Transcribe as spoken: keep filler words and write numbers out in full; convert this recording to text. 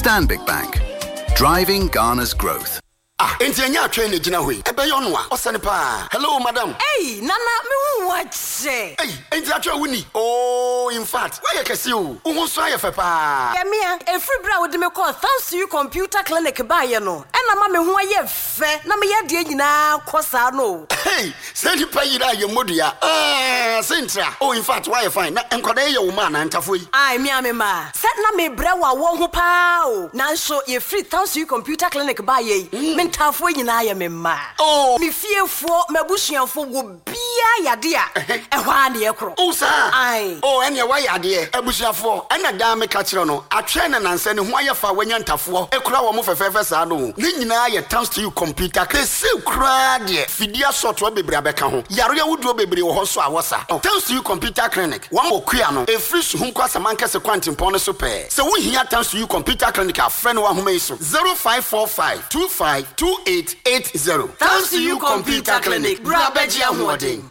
Stanbic Bank. Driving Ghana's growth. Ah, enti anya atwe na gina hoi. Ebe yo no a, osane pa. Hello madam. Hey, nana me wache. Hey, enti atwe wuni. Oh, in fact, why you kesi o? Wo so ayefe pa. Ya mia, every bra wo de me call thanks to you computer clinic ba ye no. E na ma me ho aye fe, na me ye de nyina kosa no. Hey, say ni pa yira ye modua. Ah, sentra. Oh, in fact, why you fine? Na enkoda ye wo ma na ntafo yi. Ai mia me ma. Set na me bra wa wo ho pa o. Nanso ye free thanks to you computer clinic ba ye. Mm. Tafo nyina ya me ma. Oh, mi fiefo mabusuafo wo bia yade a ehwa na ye kro. Oh sir. Ai. Oh, ene wa yade abusuafo. Ena da me ka kire no. Atwe na nanse ne ho ayefa wanya ntafo. Ekura wo mo fefefe sa no. Ne nyina ye thanks to you computer. Kese kura de. Fidia software bebre abeka ho. Yaro ya wuduo bebre wo ho so awosa. Thanks to you computer clinic. Wa mo kua no. E free so hu kwasa mankese kwantimpon no so pe. Se wo hia thanks to you computer clinic a friend wa homa iso. zero five four five two five two eight eight zero. Thanks to you computer clinic. Bra beji ahode.